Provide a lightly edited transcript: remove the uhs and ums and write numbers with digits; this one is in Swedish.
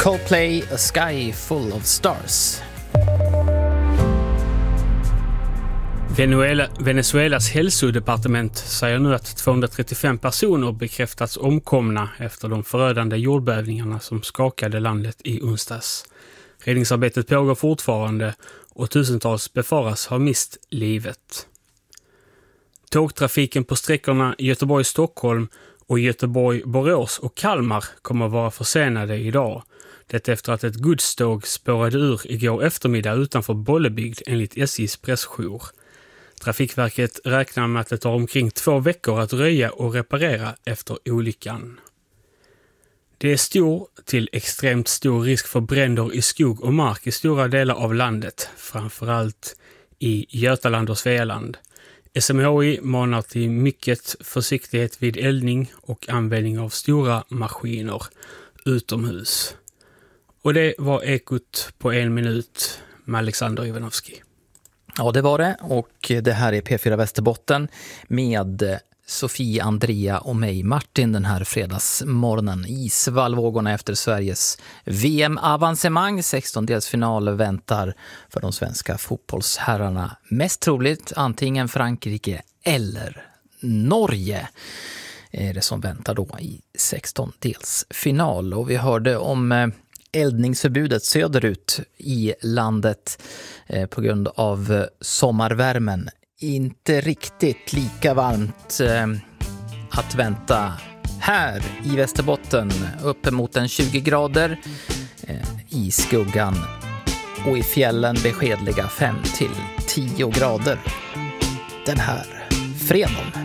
Coldplay, A Sky Full of Stars. Venezuelas hälsodepartement säger nu att 235 personer bekräftats omkomna efter de förödande jordbävningarna som skakade landet i onsdags. Räddningsarbetet pågår fortfarande och tusentals befaras ha mist livet. Tågtrafiken på sträckorna Göteborg-Stockholm och Göteborg-Borås och Kalmar kommer att vara försenade idag. Det efter att ett godståg spårade ur igår eftermiddag utanför Bollebygd enligt SJs pressjour. Trafikverket räknar med att det tar omkring 2 veckor att röja och reparera efter olyckan. Det är stor till extremt stor risk för bränder i skog och mark i stora delar av landet, framförallt i Götaland och Svealand. SMHI manar till mycket försiktighet vid eldning och användning av stora maskiner utomhus. Och det var Ekot på 1 minut med Alexander Ivanovski. Ja, det var det. Och det här är P4 Västerbotten med Sofie, Andrea och mig, Martin, den här fredagsmorgonen i svallvågorna efter Sveriges VM-avancemang. 16-delsfinal väntar för de svenska fotbollsherrarna. Mest troligt antingen Frankrike eller Norge är det som väntar då i 16-delsfinal. Och vi hörde om eldningsförbudet söderut i landet på grund av sommarvärmen. Inte riktigt lika varmt att vänta här i Västerbotten. Uppemot en 20 grader i skuggan och i fjällen beskedliga 5 till 10 grader den här fredagen.